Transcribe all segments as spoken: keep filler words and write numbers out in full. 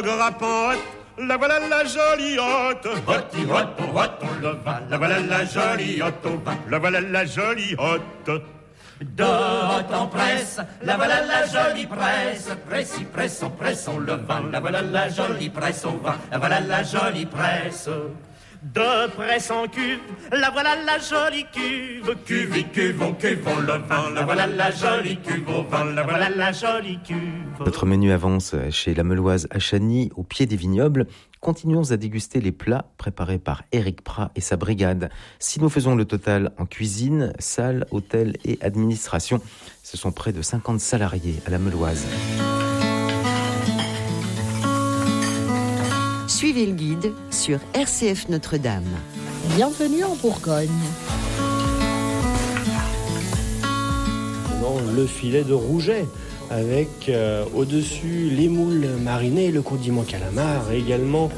grappante, la voilà la jolie hôte. Hôte, hôte, hôte, on le va. La voilà la jolie hôte, on va. La voilà la jolie hôte. De hôte en presse, la voilà la jolie presse. Pressi, pressons, pressons le vent. La voilà la jolie presse au vent. La voilà la jolie presse. De presse en cuve, la voilà la jolie cuve. Cuve et cuve, on cuve, on le vent. La voilà la jolie cuve au vent. La voilà la jolie cuve. Notre menu avance chez La Meuloise à Chagny, au pied des vignobles. Continuons à déguster les plats préparés par Éric Prat et sa brigade. Si nous faisons le total en cuisine, salle, hôtel et administration, ce sont près de cinquante salariés à La Meuloise. Suivez le guide sur R C F Notre-Dame. Bienvenue en Bourgogne. Dans le filet de Rouget, avec euh, au-dessus les moules marinés, le condiment calamar, et également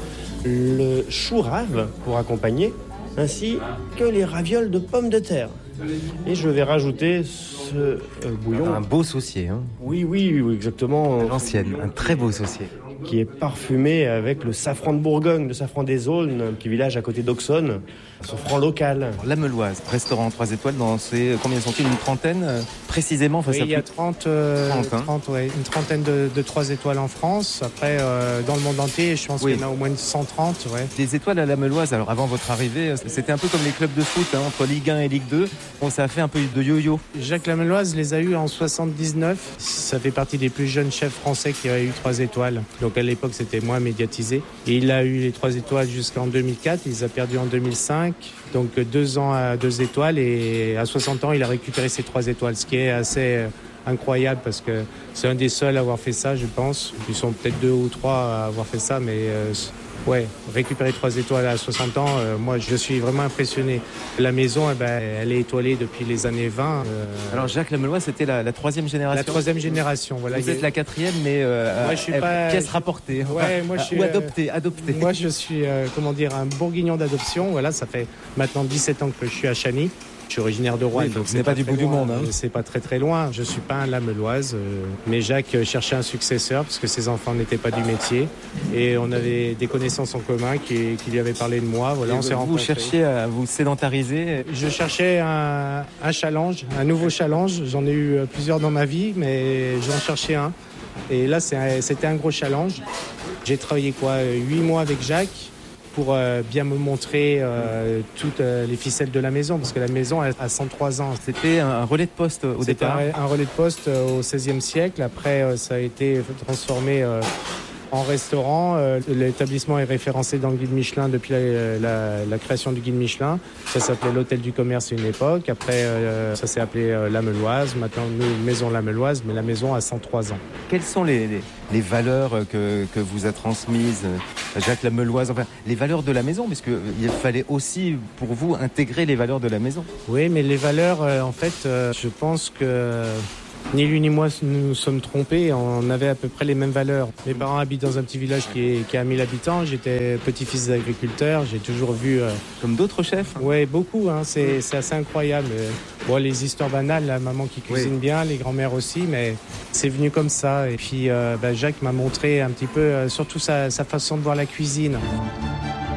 le chou rave pour accompagner, ainsi que les ravioles de pommes de terre. Et je vais rajouter ce euh, bouillon. Un beau saucier, hein. Oui, oui, oui, exactement. L'ancienne, un très beau saucier. Qui est parfumé avec le safran de Bourgogne, le safran des Aulnes, un petit village à côté d'Auxonne, un safran local. La Meuloise, restaurant trois étoiles, dans ces, combien sont-ils, une trentaine euh, précisément face oui, à il y a trente, euh, trente, hein. trente ouais, une trentaine de, de trois étoiles en France. Après, euh, dans le monde entier, je pense oui. qu'il y en a au moins cent trente. Ouais. Des étoiles à la Meuloise, alors avant votre arrivée, c'était un peu comme les clubs de foot, hein, entre Ligue un et Ligue deux. Bon, ça a fait un peu de yo-yo. Jacques Lameuloise les a eu en soixante-dix-neuf. Ça fait partie des plus jeunes chefs français qui a eu trois étoiles. Donc à l'époque, c'était moins médiatisé. Et il a eu les trois étoiles jusqu'en deux mille quatre. Il les a perdu en deux mille cinq. Donc deux ans à deux étoiles. Et à soixante ans, il a récupéré ses trois étoiles. Ce qui est assez incroyable parce que c'est un des seuls à avoir fait ça, je pense. Ils sont peut-être deux ou trois à avoir fait ça, mais euh, ouais, récupérer trois étoiles à soixante ans, euh, moi je suis vraiment impressionné. La maison, eh ben, elle est étoilée depuis les années vingt. Euh... Alors Jacques Lameuloise, c'était la, la troisième génération. La troisième génération, voilà. Vous êtes la quatrième, mais euh, moi, je suis pas... pièce rapportée. Ouais, moi, je suis, ou adoptée, adoptée. Moi je suis, euh, comment dire, un bourguignon d'adoption. Voilà, ça fait maintenant dix-sept ans que je suis à Chagny. Je suis originaire de Rouen, oui, donc ce n'est pas, pas du bout loin, du monde. Hein. C'est pas très très loin. Je suis pas un Lameuloise, euh, mais Jacques cherchait un successeur parce que ses enfants n'étaient pas du métier et on avait des connaissances en commun qui, qui lui avaient parlé de moi. Voilà, et on s'est vous rencontrés. Cherchiez à vous sédentariser. Je cherchais un, un challenge, un nouveau challenge. J'en ai eu plusieurs dans ma vie, mais j'en cherchais un. Et là, c'est, c'était un gros challenge. J'ai travaillé quoi, huit mois avec Jacques. Pour euh, bien me montrer euh, toutes euh, les ficelles de la maison, parce que la maison a, a cent trois ans. C'était un relais de poste au C'était départ. C'était un, un relais de poste euh, au seizième siècle. Après, euh, ça a été transformé euh, en restaurant. Euh, l'établissement est référencé dans le guide Michelin depuis la, la, la création du guide Michelin. Ça s'appelait l'hôtel du commerce à une époque. Après, euh, ça s'est appelé euh, La Meuloise. Maintenant, nous, maison La Meuloise, mais la maison a cent trois ans. Quelles sont les, les, les valeurs que, que vous a transmises Jacques Lameuloise, enfin, les valeurs de la maison, parce qu'il fallait aussi, pour vous, intégrer les valeurs de la maison. Oui, mais les valeurs, euh, en fait, euh, je pense que ni lui ni moi nous sommes trompés. On avait à peu près les mêmes valeurs. Mes parents habitent dans un petit village qui, est, qui a mille habitants. J'étais petit-fils d'agriculteur. J'ai toujours vu... Euh... Comme d'autres chefs. Oui, beaucoup. Hein, c'est, c'est assez incroyable. Bon, les histoires banales, la maman qui cuisine oui. bien, les grands-mères aussi, mais c'est venu comme ça. Et puis, euh, bah, Jacques m'a montré un petit peu, euh, surtout sa, sa façon de voir la cuisine.